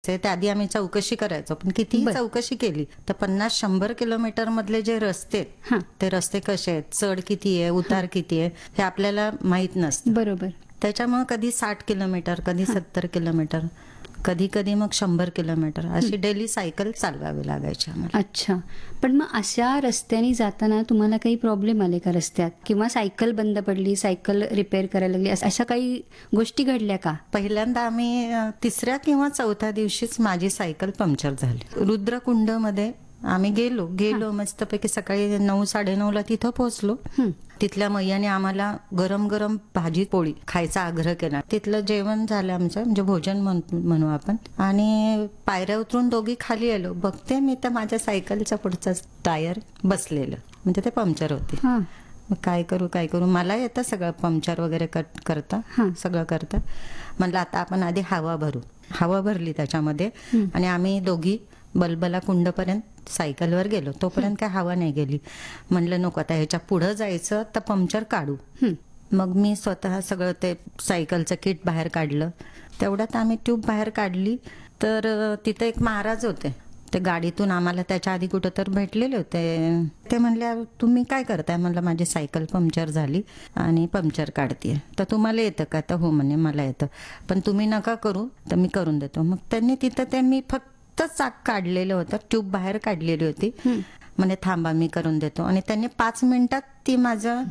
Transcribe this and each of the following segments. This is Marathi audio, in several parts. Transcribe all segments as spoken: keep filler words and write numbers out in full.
त्याआधी आम्ही चौकशी करायचो, पण कितीही बर. चौकशी केली तर पन्नास शंभर किलोमीटर मधले जे रस्ते आहेत, हां. ते रस्ते कसे आहेत, चढ किती आहे, उतार किती आहे, हे आपल्याला माहित नसतं. बरोबर. त्याच्यामुळे कधी साठ किलोमीटर, कधी हां. सत्तर किलोमीटर, कधी कधी मग शंभर किलोमीटर अशी डेली सायकल चालवावी लागायची आम्हाला. अच्छा. पण मग अशा रस्त्याने जाताना तुम्हाला काही प्रॉब्लेम आले का रस्त्यात, किंवा सायकल बंद पडली, सायकल रिपेअर करायला लागली, अशा अशा काही गोष्टी घडल्या का? पहिल्यांदा आम्ही अ, तिसऱ्या किंवा चौथ्या दिवशीच माझी सायकल पंक्चर झाली. रुद्रकुंड मध्ये आम्ही गेलो गेलो मस्तपैकी सकाळी नऊ साडेनऊ ला तिथं पोहोचलो. हं. तिथल्या मैयाने आम्हाला गरम गरम भाजी पोळी खायचा आग्रह केला. तिथलं जेवण झालं आमचं, म्हणजे भोजन म्हण- म्हणू आपण. आणि पायऱ्या उतरून दोघी खाली आलो. बघते मी तर माझ्या सायकलचा पुढचा टायर बसलेलं, म्हणजे ते पंक्चर होते. हां. मग काय करू काय करू मला येतं सगळं पंक्चर वगैरे कट करता हां. सगळं करता. म्हणलं आता आपण आधी हवा भरू. हवा भरली त्याच्यामध्ये हं. आणि आम्ही दोघी बलबला कुंडपर्यंत सायकलवर गेलो. तोपर्यंत काय हवा नाही गेली. म्हणलं नको आता ह्याच्या पुढं जायचं तर पंक्चर काढू. हं. मग मी स्वतः सगळं ते सायकलचं किट बाहेर काढलं. तेवढ्यात आम्ही ट्यूब बाहेर काढली तर अ, तिथे एक महाराज होते. ते गाडीतून आम्हाला त्याच्या आधी कुठं तर भेटलेले होते. ते म्हणल्या तुम्ही काय करताय? म्हणलं माझी सायकल पंक्चर झाली आणि पंक्चर काढतीये. तर तुम्हाला येतं का? तर हो म्हणे मला येतं, पण तुम्ही नका करू, तर मी करून देतो. मग त्यांनी तिथं ते मी फक्त चाक काढलेलं होतं, ट्यूब बाहेर काढलेली होती. हं. म्हणे थांबा मी करून देतो. आणि त्यांनी पाच मिनिटात ती माझं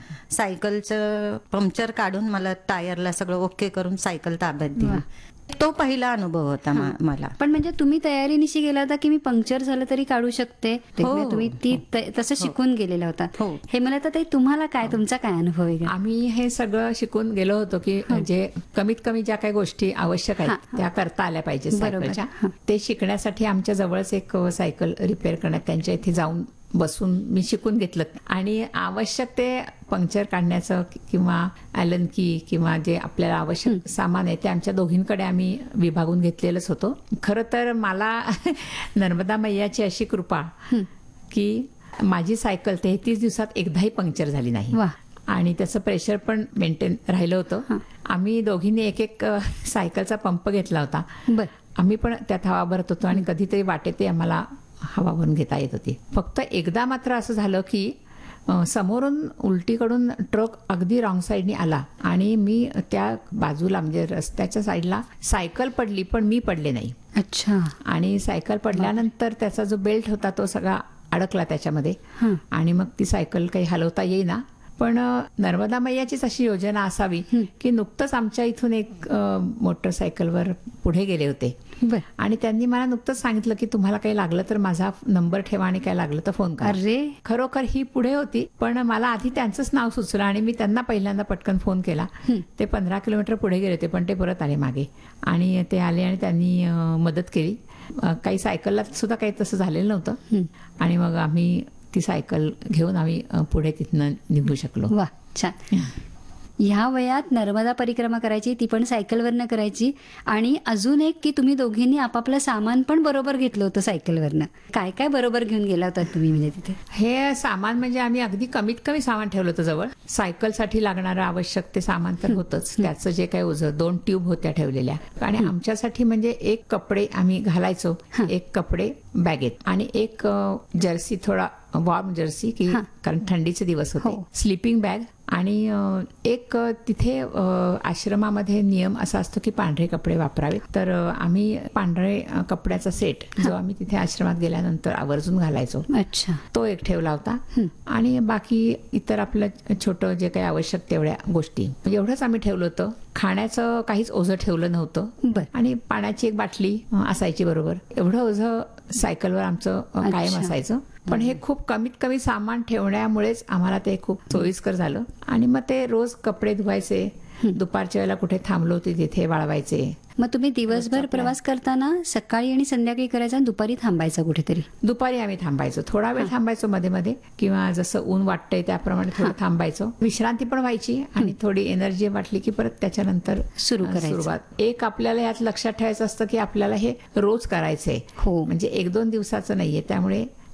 सायकलचं पंक्चर काढून मला टायरला सगळं ओके करून सायकल ताब्यात वा. दिली. तो पहिला अनुभव होता मा- हां. मला. पण म्हणजे तुम्ही तयारीनिशी गेला होता की मी पंक्चर झालं तरी काढू शकते, हो, म्हणजे तुम्ही ती हो. त- तसं शिकून गेलेला होता. हो. हे मला तर ताई तुम्हाला काय, तुमचा काय अनुभव आहे का? आम्ही हे सगळं शिकून गेलो होतो की जे कमीत कमी ज्या काही गोष्टी आवश्यक हां, आहेत हां. त्या करता आल्या पाहिजे बरोबर. सायकलच्या. हां. ते शिकण्यासाठी आमच्या जवळच एक सायकल रिपेअर करण्यात त्यांच्या इथे जाऊन बसून मी शिकून घेतलं. आणि आवश्यक ते पंक्चर काढण्याचं किंवा ॲलन की किंवा जे आपल्याला आवश्यक सामान आहे ते आमच्या दोघींकडे आम्ही विभागून घेतलेलंच होतं. खरं तर मला नर्मदा मैयाची अशी कृपा हं. की माझी सायकल तेहतीस दिवसात एकदाही पंक्चर झाली नाही. वा. आणि त्याचं प्रेशर पण मेंटेन राहिलं होतं. हां. आम्ही दोघींनी एक एक अ, सायकलचा पंप घेतला होता. बर. आम्ही पण त्यात हवा भरत होतो आणि कधीतरी वाटेत ते आम्हाला हवा भरून घेता येत होती. फक्त एकदा मात्र असं झालं की अ, समोरून उलटीकडून ट्रक अगदी रॉंग साईडनी आला आणि मी त्या बाजूला म्हणजे रस्त्याच्या साईडला सायकल पडली, पण मी पडले नाही. अच्छा. आणि सायकल पडल्यानंतर त्याचा जो बेल्ट होता तो सगळा अडकला त्याच्यामध्ये. हां. आणि मग ती सायकल काही हलवता येईना. पण अ, नर्मदा मैयाचीच अशी योजना असावी हं. की नुकतंच आमच्या इथून एक अ, मोटरसायकलवर पुढे गेले होते बर. आणि त्यांनी मला नुकतंच सांगितलं की तुम्हाला काही लागलं तर माझा नंबर ठेवा आणि काय लागलं तर फोन करा. अरे. खरोखर ही पुढे होती, पण मला आधी त्यांचंच नाव सुचलं आणि मी त्यांना पहिल्यांदा पटकन फोन केला. हं. ते पंधरा किलोमीटर पुढे गेले होते, पण ते परत आले मागे आणि ते आले आणि त्यांनी अ, मदत केली. अ, काही सायकलला सुद्धा काही तसं झालेलं नव्हतं. हं. आणि मग आम्ही ती सायकल घेऊन आम्ही अ, पुढे तिथनं निघू शकलो. वा, छान. ह्या वयात नर्मदा परिक्रमा करायची, ती पण सायकलवरनं करायची. आणि अजून एक की तुम्ही दोघींनी आपापलं सामान पण बरोबर घेतलं होतं सायकलवरनं. काय काय बरोबर घेऊन गेला होता तुम्ही म्हणजे तिथे? हे सामान म्हणजे आम्ही अगदी कमीत कमी सामान ठेवलं होतं जवळ. सायकलसाठी लागणारं आवश्यक ते सामान तर होतंच. त्याचं जे काही ओझं, दोन ट्यूब होत्या ठेवलेल्या. आणि आमच्यासाठी म्हणजे एक कपडे आम्ही घालायचो, एक कपडे बॅगेत आणि एक अ, जर्सी, थोडा वॉर्म जर्सी की हां. कारण थंडीचे दिवस होते. हो. स्लीपिंग बॅग आणि अ, एक अ, तिथे अ, आश्रमामध्ये नियम असा असतो की पांढरे कपडे वापरावेत. तर अ, आम्ही पांढरे अ, कपड्याचा सेट जो आम्ही तिथे आश्रमात गेल्यानंतर आवर्जून घालायचो, अच्छा. तो एक ठेवला होता. हं. आणि बाकी इतर आपलं छोटं जे काही आवश्यक तेवढ्या गोष्टी एवढंच आम्ही ठेवलं होतं. खाण्याचं काहीच ओझं ठेवलं नव्हतं. बर. आणि पाण्याची एक बाटली अ, असायची बरोबर. एवढं ओझं सायकलवर आमचं अ, कायम अच्छा. असायचं. पण हे खूप कमीत कमी सामान ठेवण्यामुळेच आम्हाला ते खूप सोयीस्कर झालं. आणि मग ते रोज कपडे धुवायचे, दुपारच्या वेळेला कुठे थांबलो होते तिथे वाळवायचे. मग तुम्ही दिवसभर प्रवास करताना सकाळी आणि संध्याकाळी करायचा आणि दुपारी थांबायचं कुठेतरी? दुपारी आम्ही थांबायचो, थोडा वेळ थांबायचो मध्ये मध्ये, किंवा जसं ऊन वाटतंय त्याप्रमाणे थोडं थांबायचो. विश्रांती पण व्हायची आणि थोडी एनर्जी वाटली की परत त्याच्यानंतर सुरू अ, करायचं. सुरुवात. एक आपल्याला यात लक्षात ठेवायचं असतं की आपल्याला हे रोज करायचंय, हो. म्हणजे एक दोन दिवसाचं नाहीये. त्यामुळे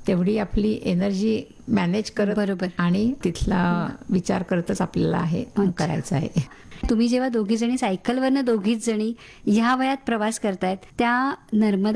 तेवढी आपली एनर्जी मॅनेज करत बरोबर. आणि तिथला विचार करतच आपल्याला आहे करायचं आहे. तुम्ही जेव्हा दोघी जणी सायकलवरनं दोघीच जणी ह्या वयात प्रवास करतायत, त्या नर्मदा